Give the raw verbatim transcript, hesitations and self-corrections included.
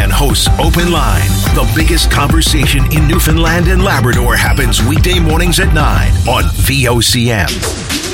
John hosts Open Line. The biggest conversation in Newfoundland and Labrador happens weekday mornings at nine on V O C M.